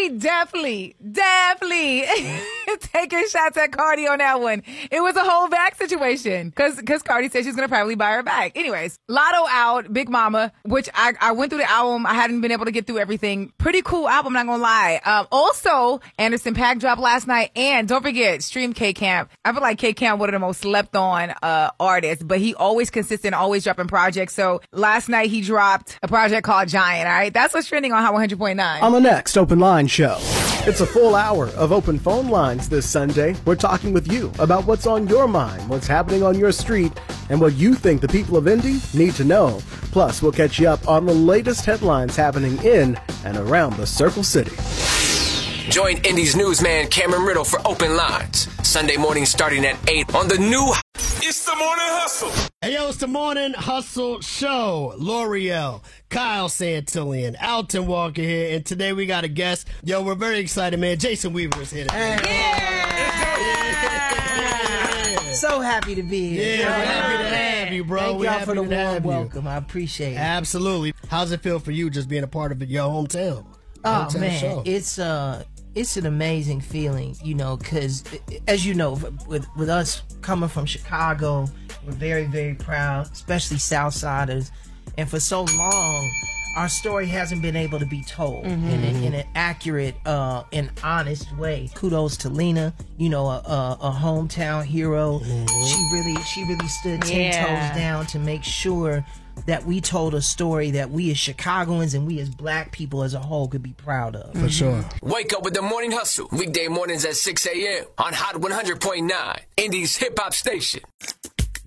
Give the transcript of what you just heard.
definitely taking shots at Cardi on that one. It was a whole back situation because Cardi said she's going to probably buy her back. Anyways, Lotto out, Big Mama, which I went through the album. I hadn't been able to get through everything. Pretty cool album, not going to lie. Also, Anderson .Paak dropped last night. And don't forget, stream K-Camp. I feel like K-Camp one of the most slept on artists, but he always consistent, always dropping projects. So last night he dropped a project called Giant, all right? That's what's trending on Hot 100.9. On the next Open Line Show, it's a full hour of open phone lines this Sunday. We're talking with you about what's on your mind, what's happening on your street, and what you think the people of Indy need to know. Plus, we'll catch you up on the latest headlines happening in and around the Circle City. Join Indy's newsman Cameron Riddle for Open Lines. Sunday morning starting at 8 on the new... It's the Morning Hustle. Hey, yo, it's the Morning Hustle Show. L'Oreal, Kyle Santillian, Alton Walker here, and today we got a guest. Yo, we're very excited, man. Jason Weaver is here today. So happy to be here. Yeah, we're happy to have you, bro. Thank We're y'all happy for the to have warm you. welcome. I appreciate it. Absolutely. How's it feel for you just being a part of your hometown? Oh, man, it's an amazing feeling, you know, because as you know, with us coming from Chicago, we're very, very proud, especially Southsiders. And for so long, our story hasn't been able to be told in an accurate and honest way. Kudos to Lena, you know, a hometown hero. She really stood 10 toes down to make sure that we told a story that we as Chicagoans and we as black people as a whole could be proud of. For sure. Wake up with the Morning Hustle. Weekday mornings at 6 a.m. on Hot 100.9, Indy's hip-hop station.